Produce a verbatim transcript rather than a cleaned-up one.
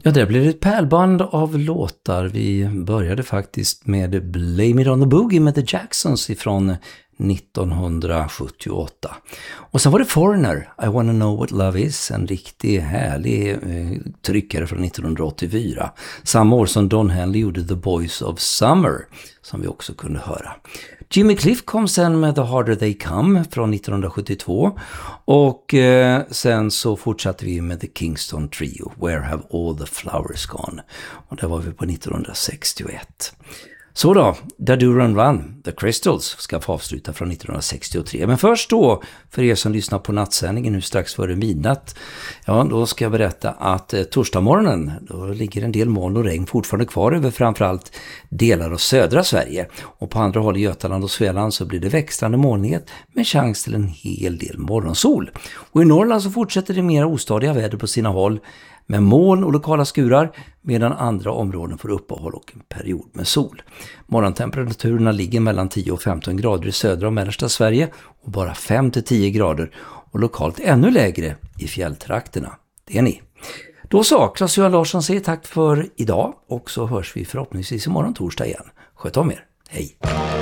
Ja, det blir ett pärlband av låtar. Vi började faktiskt med Blame It On The Boogie med The Jacksons ifrån nittonhundrasjuttioåtta. Och sen var det Foreigner, I Wanna Know What Love Is, en riktigt härlig eh, tryckare från nittonhundraåttiofyra. Samma år som Don Henley gjorde The Boys of Summer, som vi också kunde höra. Jimmy Cliff kom sen med The Harder They Come från nittonhundrasjuttiotvå och eh, sen så fortsatte vi med The Kingston Trio, Where Have All The Flowers Gone? Och där var vi på nittonhundrasextioett. Så då, Da Do Run Run, The Crystals ska få avsluta från nittonhundrasextiotre. Men först då, för er som lyssnar på nattsändningen nu strax före midnatt, ja då ska jag berätta att eh, torsdag morgonen, då ligger en del moln och regn fortfarande kvar över framförallt delar av södra Sverige. Och på andra håll i Götaland och Svealand så blir det växlande molnighet med chans till en hel del morgonsol. Och i Norrland så fortsätter det mer ostadiga väder på sina håll, med moln och lokala skurar, medan andra områden får uppehåll och en period med sol. Morgontemperaturerna ligger mellan tio och femton grader i södra och mellersta Sverige och bara fem till tio grader och lokalt ännu lägre i fjälltrakterna. Det är ni. Då så, Claes-Johan Larsson säger tack för idag och så hörs vi förhoppningsvis imorgon torsdag igen. Sköt om er. Hej!